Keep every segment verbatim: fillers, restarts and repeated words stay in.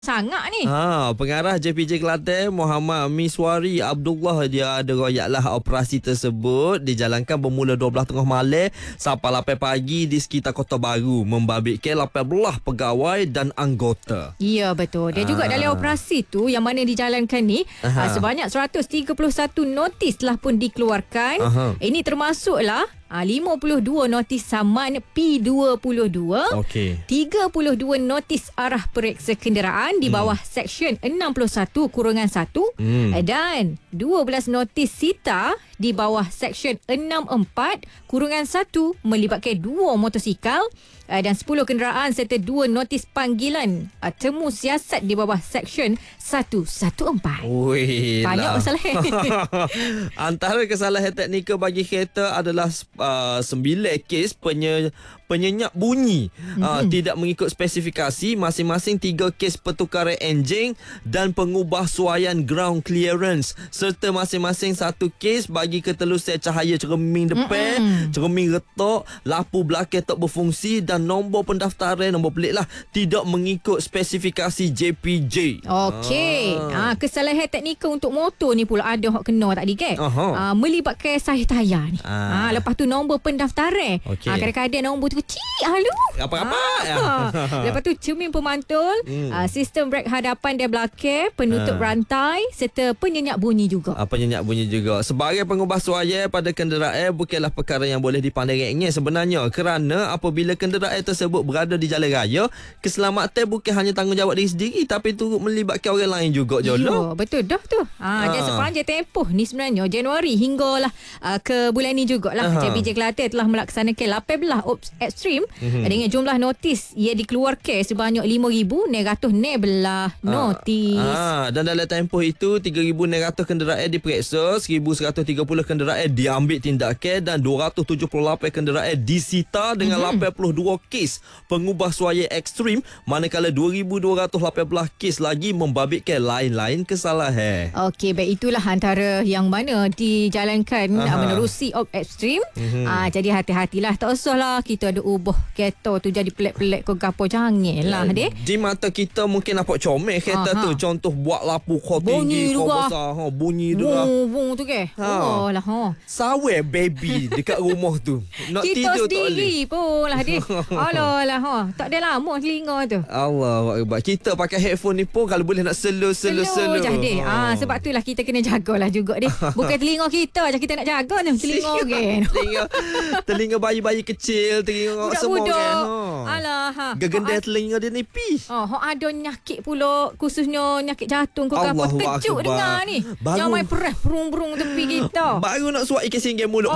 Sangat ni. Ha, pengarah J P J Kelantan Muhammad Miswari Abdullah dia ada royaklah operasi tersebut dijalankan bermula dua belas tengah malam sampai lapan pagi di sekitar Kota Baru, membabitkan lapan belas pegawai dan anggota. Ya, betul. Dan ha. juga dalam operasi tu yang mana dijalankan ni ha. sebanyak seratus tiga puluh satu notis telah pun dikeluarkan. Aha. Ini termasuklah Ha, lima puluh dua notis saman P dua puluh dua, okay. tiga puluh dua notis arah periksa kenderaan di bawah hmm. Seksyen enam puluh satu kurungan satu hmm. dan dua belas notis sita di bawah Seksyen enam puluh empat kurungan satu melibatkan dua motosikal dan sepuluh kenderaan serta dua notis panggilan temu siasat di bawah Seksyen seratus empat belas. Wih, banyak kesalahan. Antara kesalahan teknikal bagi kereta adalah uh, sembilan kes penye, penyenyak bunyi mm-hmm. uh, tidak mengikut spesifikasi, masing-masing tiga kes pertukaran enjin dan pengubah suaian ground clearance, serta masing-masing satu kes bagi ketelusan cahaya cermin depan, mm-hmm. cermin retak, lampu belakang tak berfungsi dan nombor pendaftaran, nombor pelik lah, tidak mengikut spesifikasi J P J. Okey. Ah. Ah, kesalahan teknikal untuk motor ni pula ada hak kena tadi ke? Ah, melibatkan saiz tayar ni. Ah. Ah, lepas tu nombor pendaftaran. Okay. Ah, kadang-kadang nombor tu kecil halu. Apa-apa. Ah. Lepas tu cermin pemantul, hmm. ah, sistem brek hadapan dan belakang, penutup ah. rantai serta penyenyak bunyi juga. Ah, penyenyak bunyi juga. Sebagai pengubah suara pada kenderaan bukanlah perkara yang boleh dipandang remeh sebenarnya, kerana apabila kenderaan tersebut berada di jalan raya, keselamatan bukan hanya tanggungjawab diri sendiri tapi turut melibatkan orang lain juga, Jolo. Ya, betul dah tu. Ha, ha. Dan sepanjang tempoh ni sebenarnya Januari hinggalah uh, ke bulan ni jugalah J P J Kelantan telah melaksanakan lapan belas ops ekstrim mm-hmm. dengan jumlah notis ia dikeluarkan sebanyak lima ribu enam ratus enam belas notis. Ha. Ha. Dan dalam tempoh itu tiga ribu enam ratus kenderaan diperiksa, seribu seratus tiga puluh kenderaan diambil tindakan dan dua ratus tujuh puluh lapan kenderaan disita dengan mm-hmm. lapan puluh dua kes pengubah suara ekstrim, manakala dua ribu dua ratus lapan belas kes lagi membabitkan lain-lain kesalahan. Okey, baik, itulah antara yang mana dijalankan Aha. menerusi ops ekstrim. Mm-hmm. Ah, jadi hati-hatilah, tak usahlah kita ada ubah kereta tu jadi pelik-pelik ke gapo, janganlah ya, dek. Di mata kita mungkin nampak comel kereta Aha. tu, contoh buat lapu kau tinggi, kau besar, ha, bunyi tu lah. Bung tu ke? Ha. Oh lah ha. Sawe baby dekat rumah tu. Nak kita tidur sendiri pun lah dek. Alah lah ha. Tak ada lama telinga tu. Allah Akbar. Kita pakai headphone ni pun kalau boleh nak slow slow slow. Jah dek. Ah, sebab itulah kita kena jagalah juga dek. Bukan telinga kita je kita nak jaga ni, telinga orang. Telinga telinga bayi-bayi kecil, telinga semua kan. Ha. Alah ha. Gegendar telinga dia nipis. Oh, hok ada nyakit pula, khususnya nyakit jantung ke apa, terkejut dengar ni. Jangan main perah berung-berung tepi kita. Baru nak suap ikan singgah mulut.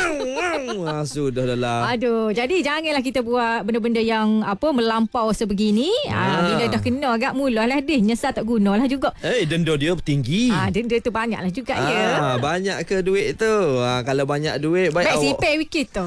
Ah, sudah dah lah. Aduh, jadi janganlah kita buat benda-benda yang apa melampau sebegini. Ah, bila dah kena agak mulalah deh, nyesal tak gunalah juga. Eh, hey, denda dia tinggi. Ah, denda tu banyaklah juga ah, ya. Banyak ke duit tu? Ah, kalau banyak duit baik, baik awak. Baik sipir wikit tu.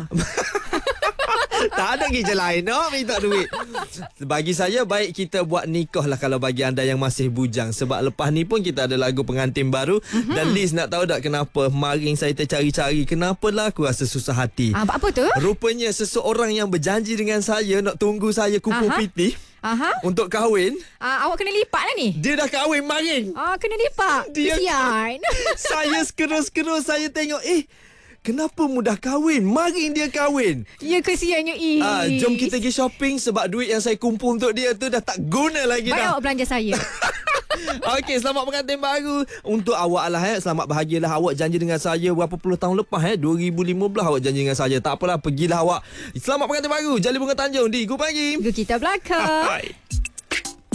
Tak ada kerja lain no, minta duit. Bagi saya baik kita buat nikah lah kalau bagi anda yang masih bujang. Sebab lepas ni pun kita ada lagu pengantin baru. Mm-hmm. Dan Liz nak tahu tak kenapa maring saya tercari-cari, kenapalah aku rasa susah hati. Ah, apa tu? Rupanya seseorang yang berjanji dengan saya nak tunggu saya kumpul Aha. pitih Aha. untuk kahwin. Ah, awak kena lipat lah ni. Dia dah kahwin maring. Ah, kena lipat. Dia Kesian. Saya sekerus-kerus saya tengok eh kenapa mudah kahwin? Maring dia kahwin. Ya, kesiannya Is. Ah, jom kita pergi shopping sebab duit yang saya kumpul untuk dia tu dah tak guna lagi. Baik dah. awak belanja saya. Okey, selamat pengantin baru. Untuk awak lah eh. Selamat bahagialah awak janji dengan saya berapa puluh tahun lepas eh. dua ribu lima belas awak janji dengan saya. Tak apalah, pergilah awak. Selamat pengantin baru. Jali Bunga Tanjung di Go Pagi. Go Kita Belakang.